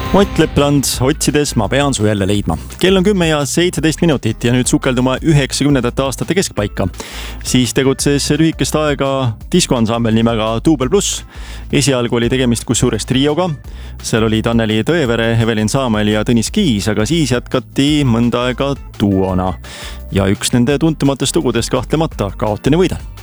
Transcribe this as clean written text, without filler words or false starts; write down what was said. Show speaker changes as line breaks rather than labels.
Ott Lepland, otsides ma pean su jälle leidma. Kell on 10 ja 17 minutit ja nüüd sukelduma 90. aastate keskpaika. Siis tegutses lühikest aega diskoansambel nimega Duubel Plus. Esialgu oli tegemist kusjuures trioga. Seal oli Anneli Tõevere, Evelin Saamel ja Tõnis Kiis, aga siis jätkati mõnda aega duona. Ja üks nende tuntumatest lugudest kahtlemata Kaotine võida.